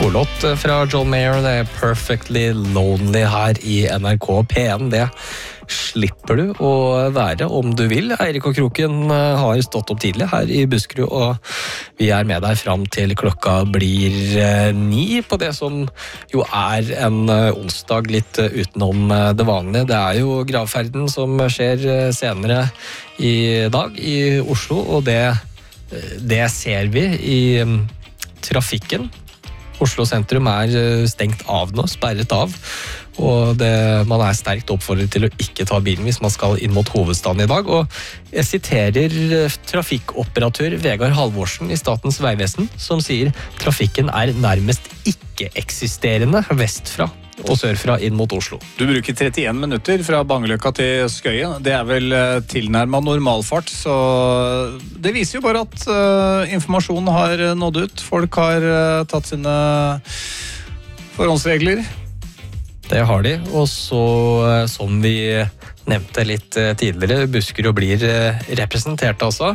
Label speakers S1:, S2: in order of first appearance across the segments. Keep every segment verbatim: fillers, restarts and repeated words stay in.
S1: Godlåt fra John Mayer, det er Perfectly Lonely her i N R K P en. Det slipper du å være om du vil. Eirik og Kroken har stått opp tidlig her i Buskerud, og vi er med deg fram til klokka blir ni på det som jo er en onsdag litt utenom det vanlige. Det er jo gravferden som skjer senere i dag i Oslo, og det, det ser vi i trafikken. Oslo sentrum er stengt av nå, sperret av, og det, man er sterkt oppfordret til å ikke ta bilen hvis man skal inn mot hovedstaden i dag. Og jeg siterer trafikkoperatør Vegard Halvorsen i Statens Vegvesen, som sier trafikken er nærmest ikke-eksisterende vestfra og sørfra inn mot Oslo.
S2: Du bruker trettien minutter fra Bangeløkka til Skøyen. Det er vel tilnærmet normalfart, så det viser jo bare at uh, informasjonen har nådd ut. Folk har uh, tatt sine forhåndsregler.
S1: Det har de, og så som vi nevnte litt tidligere, Buskerud blir representert altså.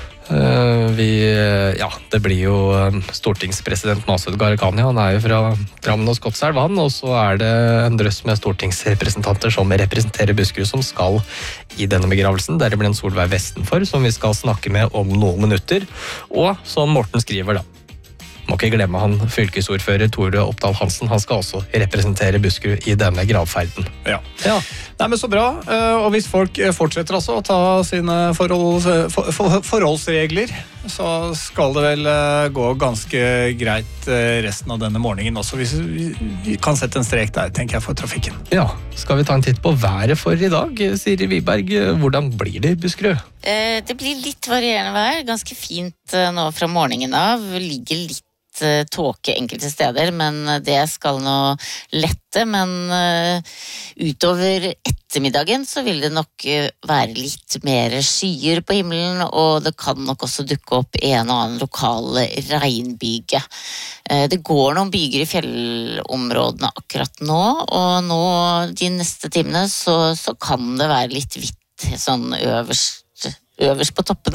S1: Vi, ja, det blir jo stortingspresident Masud Gharahkhani, han er jo fra Drammen og Skotselv, han, og så er det en drøss med stortingsrepresentanter som representerer Buskerud som skal i denne begravelsen. Der blir en Solveig Vestenfor som vi skal snakke med om noen minutter, og som Morten skriver da, må ikke glemme han fylkesordfører Tore Oppdal Hansen, han skal også representere Buskerud i denne gravferden.
S2: Ja. Ja. Nei, men så bra, og hvis folk fortsetter altså å ta sine forhold, for, for, forholdsregler, så skal det vel gå ganske greit resten av denne morgenen også, hvis vi kan sette en strek der, tenker jeg, for trafikken.
S1: Ja, skal vi ta en titt på været for i dag, Siri Wiberg, hvordan blir det i Buskerud?
S3: Eh, det blir litt varierende vær, ganske fint nå fra morgenen av, ligger litt tåke enkelte steder, men det skal nå lette, men uh, utover ettermiddagen så vil det nok uh, være litt mer skyer på himmelen, og det kan nok også dukke opp en og annen lokale regnbyge. Uh, det går noen byger i fjellområdene akkurat nå, og nå de neste timene så, så kan det være litt hvitt sånn øverst øverst på toppene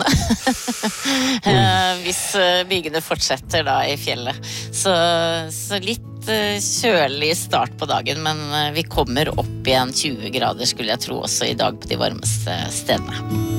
S3: hvis bygene fortsetter da i fjellet, så, så litt kjølig start på dagen, men vi kommer opp igjen tjue grader skulle jeg tro også i dag på de varmeste stedene.